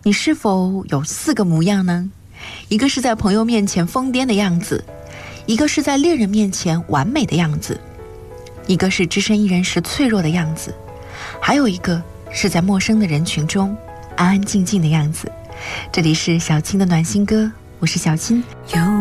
你是否有4个模样呢？一个是在朋友面前疯癫的样子，一个是在恋人面前完美的样子，一个是只身一人时脆弱的样子，还有一个是在陌生的人群中安安静静的样子。这里是小青的暖心歌，我是小青。